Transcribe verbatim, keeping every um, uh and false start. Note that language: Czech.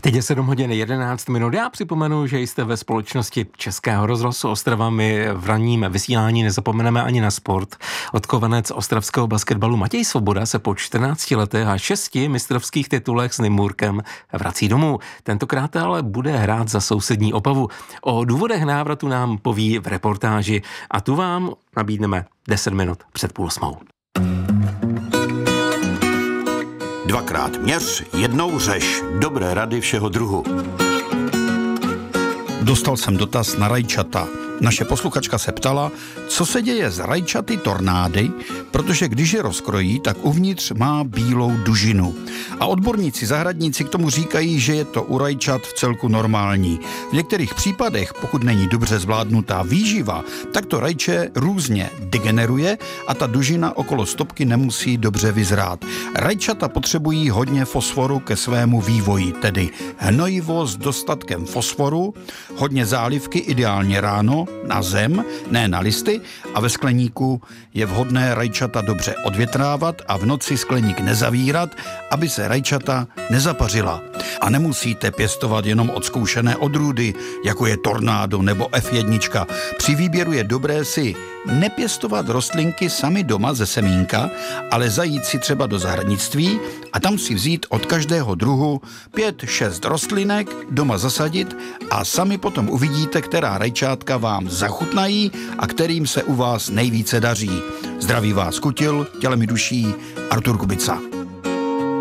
Teď je sedm hodin jedenáct minut. Já připomenu, že jste ve společnosti Českého rozhlasu Ostrava. My v ranním vysílání nezapomeneme ani na sport. Odkovanec ostravského basketbalu Matěj Svoboda se po čtrnácti letech a šesti mistrovských titulech s Nymburkem vrací domů. Tentokrát ale bude hrát za sousední Opavu. O důvodech návratu nám poví v reportáži a tu vám nabídneme deset minut před půl osmou. Dvakrát měř, jednou řeš. Dobré rady všeho druhu. Dostal jsem dotaz na rajčata. Naše posluchačka se ptala, co se děje s rajčaty tornády, protože když je rozkrojí, tak uvnitř má bílou dužinu. A odborníci zahradníci k tomu říkají, že je to u rajčat v celku normální. V některých případech, pokud není dobře zvládnutá výživa, tak to rajče různě degeneruje a ta dužina okolo stopky nemusí dobře vyzrát. Rajčata potřebují hodně fosforu ke svému vývoji, tedy hnojivo s dostatkem fosforu, hodně zálivky, ideálně ráno, na zem, ne na listy, a ve skleníku je vhodné rajčata dobře odvětrávat a v noci skleník nezavírat, aby se rajčata nezapařila. A nemusíte pěstovat jenom odzkoušené odrůdy, jako je tornádo nebo ef jedna. Při výběru je dobré si nepěstovat rostlinky sami doma ze semínka, ale zajít si třeba do zahradnictví a tam si vzít od každého druhu pět, šest rostlinek, doma zasadit a sami potom uvidíte, která rajčátka vám zachutnají a kterým se u vás nejvíce daří. Zdraví vás kutil, tělem i duší, Artur Kubica.